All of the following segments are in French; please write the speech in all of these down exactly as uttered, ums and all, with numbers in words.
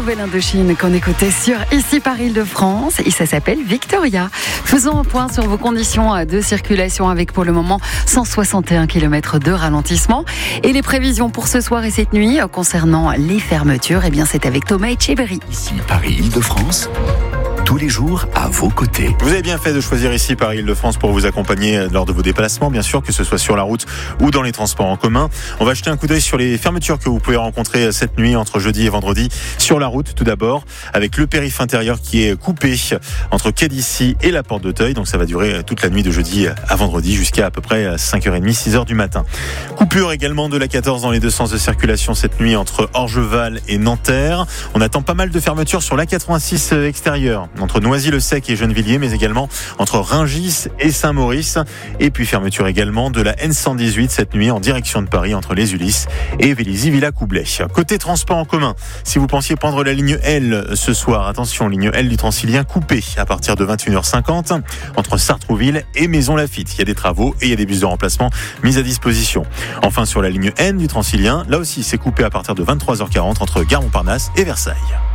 Nouvelle Indochine qu'on écoutait sur Ici par Île-de-France et ça s'appelle Victoria. Faisons un point sur vos conditions de circulation avec pour le moment cent soixante et un kilomètres de ralentissement. Et les prévisions pour ce soir et cette nuit concernant les fermetures, eh bien c'est avec Thomas Etcheberry. Ici Paris Île-de-France, tous les jours à vos côtés. Vous avez bien fait de choisir Ici Paris Île-de-France pour vous accompagner lors de vos déplacements, bien sûr, que ce soit sur la route ou dans les transports en commun. On va jeter un coup d'œil sur les fermetures que vous pouvez rencontrer cette nuit entre jeudi et vendredi sur la route, tout d'abord, avec le périph' intérieur qui est coupé entre quai d'Issy et la porte d'Auteuil. Donc ça va durer toute la nuit de jeudi à vendredi jusqu'à à peu près cinq heures trente, six heures du matin. Coupure également de la quatorze dans les deux sens de circulation cette nuit entre Orgeval et Nanterre. On attend pas mal de fermetures sur l'A quatre-vingt-six extérieur, entre Noisy-le-Sec et Gennevilliers, mais également entre Rungis et Saint-Maurice. Et puis fermeture également de la N cent dix-huit cette nuit en direction de Paris entre les Ulysses et Vélizy-Villacoublay. Côté transport en commun, si vous pensiez prendre la ligne L ce soir, attention, ligne L du Transilien coupée à partir de vingt et une heures cinquante entre Sartrouville et Maisons-Laffitte. Il y a des travaux et il y a des bus de remplacement mis à disposition. Enfin, sur la ligne N du Transilien, là aussi c'est coupé à partir de vingt-trois heures quarante entre Gare Montparnasse et Versailles.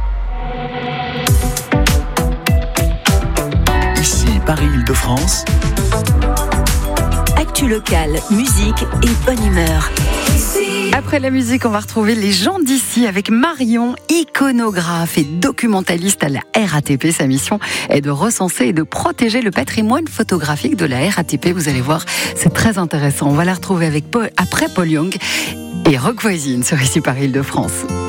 Ici Paris Île-de-France. Actu locale, musique et bonne humeur. Après la musique, on va retrouver les gens d'ici avec Marion, iconographe et documentaliste à la R A T P. Sa mission est de recenser et de protéger le patrimoine photographique de la R A T P. Vous allez voir, c'est très intéressant. On va la retrouver avec Paul, après Paul Young et Rock Voisine sur Ici Paris Île-de-France.